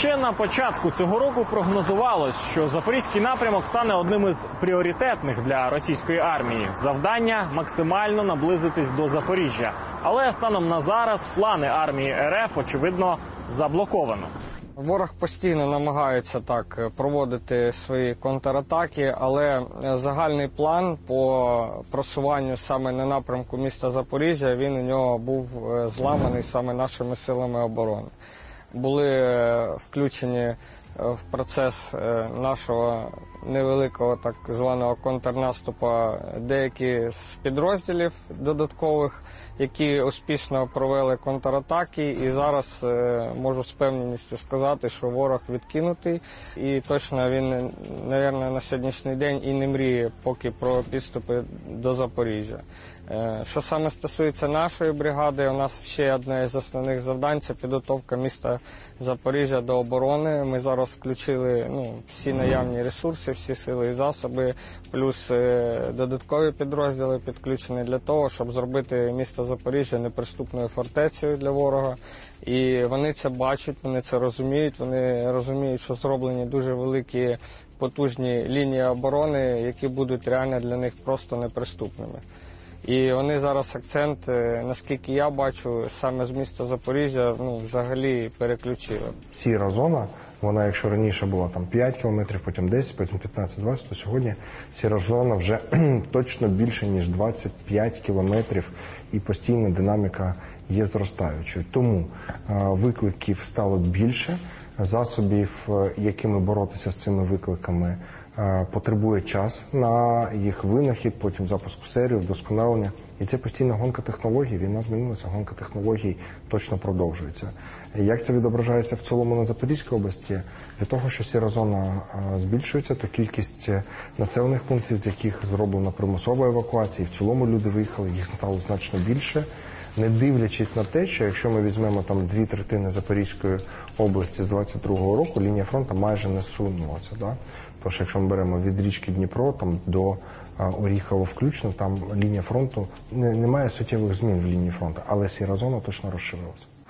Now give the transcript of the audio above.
Ще на початку цього року прогнозувалось, що Запорізький напрямок стане одним із пріоритетних для російської армії. Завдання – максимально наблизитись до Запоріжжя. Але станом на зараз плани армії РФ, очевидно, заблоковано. Ворог постійно намагається так проводити свої контратаки, але загальний план по просуванню саме на напрямку міста Запоріжжя, він у нього був зламаний саме нашими силами оборони. Були включені в процес нашого невеликого так званого контрнаступу деякі з підрозділів додаткових, які успішно провели контратаки, і зараз можу з певністю сказати, що ворог відкинутий, і точно він, мабуть, на сьогоднішній день і не мріє поки про підступи до Запоріжжя. Що саме стосується нашої бригади, у нас ще одне з основних завдань – це підготовка міста Запоріжжя до оборони. Ми зараз включили всі наявні ресурси, всі сили і засоби, плюс додаткові підрозділи підключені для того, щоб зробити місто Запоріжжя неприступною фортецею для ворога. І вони це бачать, вони це розуміють, вони розуміють, що зроблені дуже великі потужні лінії оборони, які будуть реально для них просто неприступними. І вони зараз акцент, наскільки я бачу, саме з міста Запоріжжя взагалі переключили. Сіра зона, вона якщо раніше була там 5 кілометрів, потім 10, потім 15-20, то сьогодні сіра зона вже точно більше, ніж 25 кілометрів, і постійна динаміка є зростаючою. Тому викликів стало більше, засобів, якими боротися з цими викликами, потребує час на їх винахід, потім запуск в серію, вдосконалення. І це постійна гонка технологій, війна змінилася, гонка технологій точно продовжується. Як це відображається в цілому на Запорізькій області? Для того, що сіра зона збільшується, то кількість населених пунктів, з яких зроблена примусова евакуація, в цілому люди виїхали, їх стало значно більше. Не дивлячись на те, що якщо ми візьмемо там 2/3 Запорізької області з 22-го року, лінія фронту майже не сунулася. Да? Тож, якщо ми беремо від річки Дніпро там, до Оріхова включно, там лінія фронту, немає суттєвих змін в лінії фронту, але сіра зона точно розширилася.